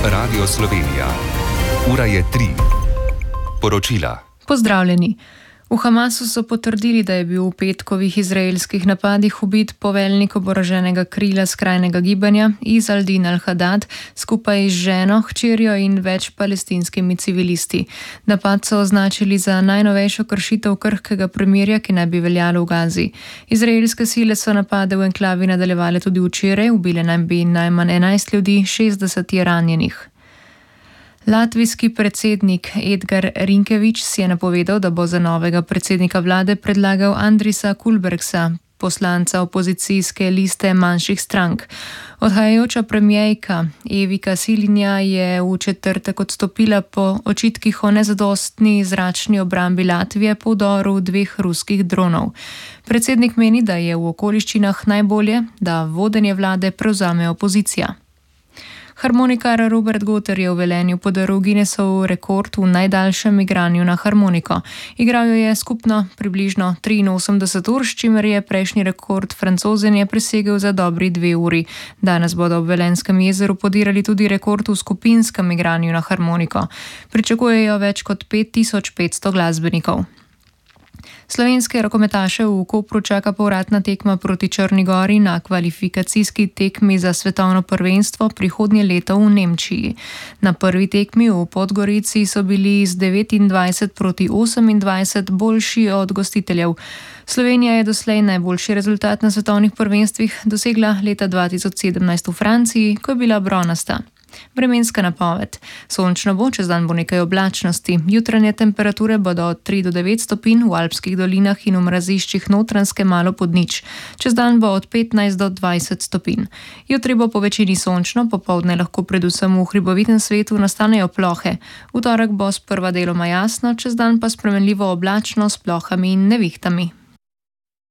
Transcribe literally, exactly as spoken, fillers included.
Radio Slovenija. Ura je tri. Poročila. Pozdravljeni. V Hamasu so potrdili, da je bil v petkovih izraelskih napadih ubit poveljnik oboroženega krila skrajnega gibanja Izz al-Din al-Hadad skupaj z ženo, hčerjo in več palestinskimi civilisti. Napad so označili za najnovejšo kršitev krhkega premirja, ki naj bi veljalo v Gazi. Izraelske sile so napade v enklavi nadaljevale tudi včeraj, ubile naj bi najmanj enajst ljudi, šestdeset je ranjenih. Latvijski predsednik Edgar Rinkevič si je napovedal, da bo za novega predsednika vlade predlagal Andrisa Kulbergsa, poslanca opozicijske liste manjših strank. Odhajajoča premijejka Evika Silinja je v četrtek odstopila po očitkih o nezadostni zračni obrambi Latvije po vdoru dveh ruskih dronov. Predsednik meni, da je v okoliščinah najbolje, da vodenje vlade prevzame opozicija. Harmonikar Robert Goter je v Velenju podaril Guinnessov rekord v najdaljšem igranju na harmoniko. Igral jo je skupno približno triinosemdeset ur, s čimer je prejšnji rekord Francozenje presegel za dobri dve uri. Danes bodo ob Velenskem jezeru podirali tudi rekord v skupinskem igranju na harmoniko. Pričakujejo več kot pet tisoč petsto glasbenikov. Slovenske rokometaše v Kopru čaka povratna tekma proti Črni Gori na kvalifikacijski tekmi za svetovno prvenstvo prihodnje leto v Nemčiji. Na prvi tekmi v Podgorici so bili z devetindvajset proti osemindvajset boljši od gostiteljev. Slovenija je doslej najboljši rezultat na svetovnih prvenstvih dosegla leta dva tisoč sedemnajst v Franciji, ko je bila bronasta. Vremenska napoved. Sončno bo, čez dan bo nekaj oblačnosti. Jutranje temperature bodo od tri do devet stopinj, v alpskih dolinah in v mraziščih Notranjske malo pod nič. Čez dan bo od petnajst do dvajset stopinj. Jutri bo po večini sončno, popoldne lahko predvsem v hribovitem svetu nastanejo plohe. V torek bo sprva deloma jasno, čez dan pa spremenljivo oblačno s plohami in nevihtami.